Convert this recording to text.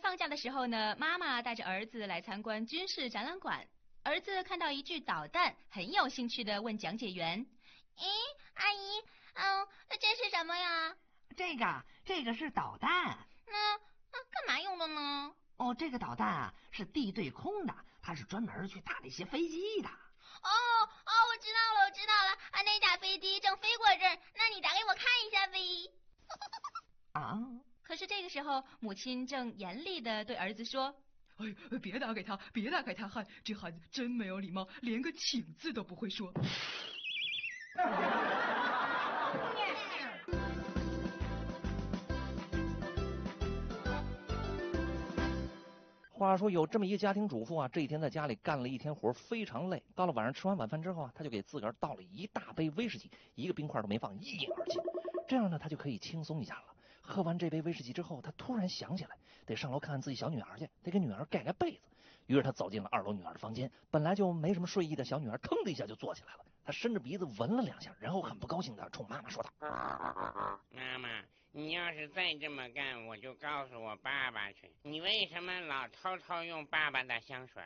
放假的时候呢，妈妈带着儿子来参观军事展览馆。儿子看到一具导弹，很有兴趣地问讲解员：“ 咦，阿姨，这是什么呀？”“ 这个是导弹。”“ 那干嘛用的呢？”“ 这个导弹啊是地对空的，它是专门去打那些飞机的。”“ 我知道了，那架飞机正飞过这儿，那你打给我看一下呗。” 啊！ 可是这个时候，母亲正严厉地对儿子说：“ 哎，别打给他，这孩子真没有礼貌，连个请字都不会说。” 话说有这么一个家庭主妇啊，这一天在家里干了一天活，非常累。到了晚上吃完晚饭之后啊，他就给自个儿倒了一大杯威士忌，一个冰块都没放，一饮而尽。这样呢，他就可以轻松一下了。喝完这杯威士忌之后，他突然想起来得上楼看看自己小女儿去，得给女儿盖被子。于是他走进了2楼女儿的房间，本来就没什么睡意的小女儿腾的一下就坐起来了。他伸着鼻子闻了2下，然后很不高兴的冲妈妈说道：“ 妈妈，你要是再这么干，我就告诉我爸爸去。你为什么老偷偷用爸爸的香水？”